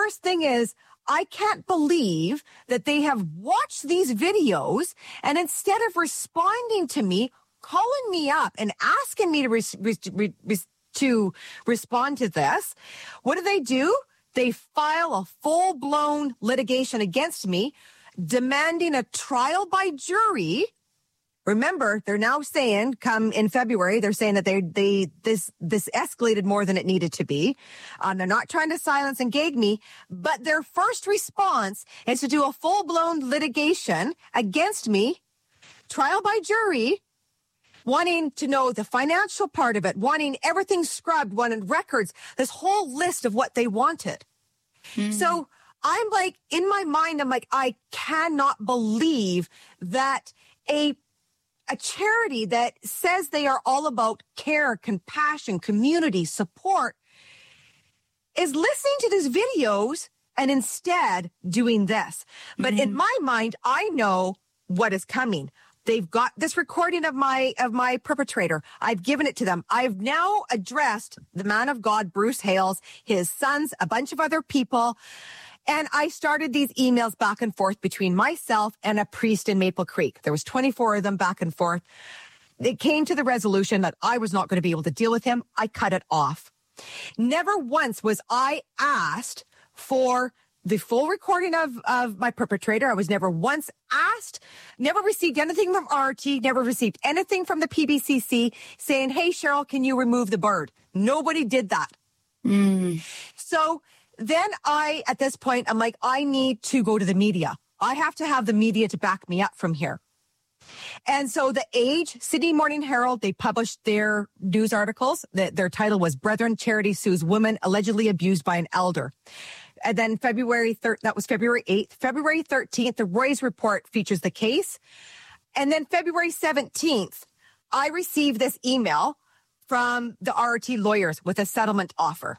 first thing is, I can't believe that they have watched these videos and instead of responding to me, calling me up and asking me to respond to this, what do? They file a full-blown litigation against me, demanding a trial by jury. Remember, they're now saying, come in February, they're saying that this escalated more than it needed to be. They're not trying to silence and gag me, but their first response is to do a full-blown litigation against me, trial by jury, wanting to know the financial part of it, wanting everything scrubbed, wanting records, this whole list of what they wanted. So I'm like, in my mind, I'm like, I cannot believe that a charity that says they are all about care, compassion, community, support is listening to these videos and instead doing this. But in my mind, I know what is coming. They've got this recording of my perpetrator. I've given it to them. I've now addressed the man of God, Bruce Hales, his sons, a bunch of other people. And I started these emails back and forth between myself and a priest in Maple Creek. There was 24 of them back and forth. It came to the resolution that I was not going to be able to deal with him. I cut it off. Never once was I asked for the full recording of my perpetrator. I was never once asked, never received anything from RT, never received anything from the PBCC saying, hey, Cheryl, can you remove the bird? Nobody did that. So then at this point, I'm like, I need to go to the media. I have to have the media to back me up from here. And so the Age, Sydney Morning Herald, they published their news articles. Their title was Brethren Charity Sues Woman Allegedly Abused by an Elder. And then that was February 8th. February 13th, the Roy's report features the case. And then February 17th, I received this email from the RT lawyers with a settlement offer.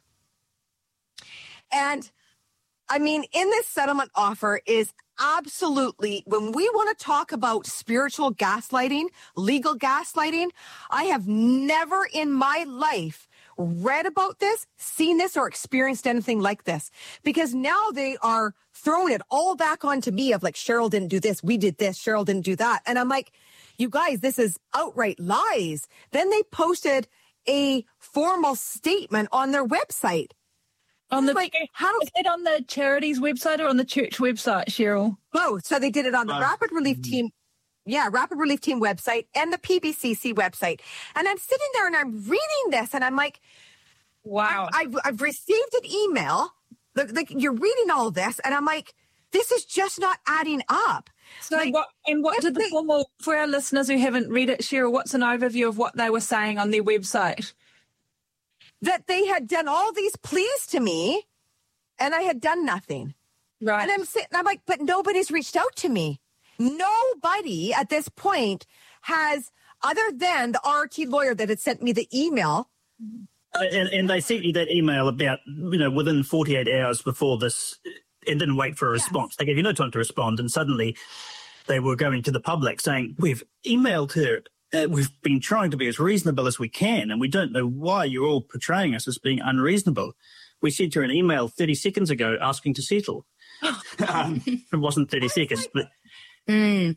And I mean, in this settlement offer is absolutely, when we want to talk about spiritual gaslighting, legal gaslighting, I have never in my life read about this, seen this, or experienced anything like this. Because now they are throwing it all back onto me of like, Cheryl didn't do this, we did this, Cheryl didn't do that. And I'm like, you guys, this is outright lies. Then they posted a formal statement on their website. Is it on the charity's website or on the church website, Cheryl? Both. So they did it on the Rapid Relief Team. Yeah, Rapid Relief Team website and the PBCC website. And I'm sitting there and I'm reading this and I'm like, wow. I've received an email. You're reading all this and I'm like, this is just not adding up. So what did the formal, for our listeners who haven't read it, Cheryl, what's an overview of what they were saying on their website? That they had done all these pleas to me and I had done nothing. Right. And I'm like, but nobody's reached out to me. Nobody at this point has, other than the RT lawyer that had sent me the email. And they sent you that email about, within 48 hours before this and didn't wait for a response. They gave you no time to respond. And suddenly they were going to the public saying, we've emailed her. We've been trying to be as reasonable as we can, and we don't know why you're all portraying us as being unreasonable. We sent her an email 30 seconds ago asking to settle. It wasn't 30 seconds, but... And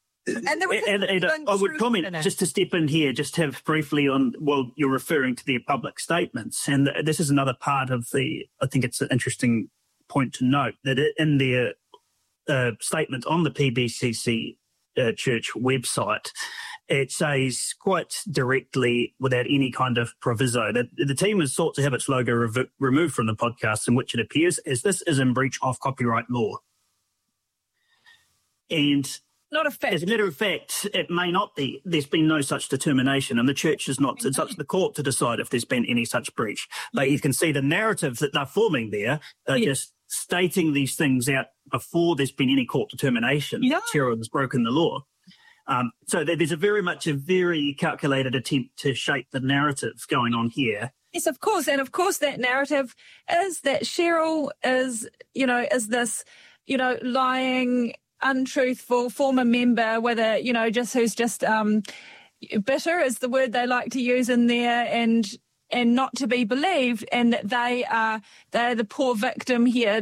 I would comment, just to step in here, just have briefly on, well, you're referring to their public statements, and this is another part of I think it's an interesting point to note, that in their statement on the PBCC church website, it says quite directly, without any kind of proviso, that the team has sought to have its logo removed from the podcast, in which it appears as this is in breach of copyright law. And not a fact. As a matter of fact, it may not be. There's been no such determination, and the church is not. It's up to the court to decide if there's been any such breach. But you can see the narrative that they're forming there, just stating these things out before there's been any court determination. Yeah. Cheryl has broken the law. So there's a very calculated attempt to shape the narrative going on here. Yes, of course. And of course that narrative is that Cheryl is this, lying, untruthful former member, whether, who's just bitter is the word they like to use in there, and not to be believed, and that they're the poor victim here.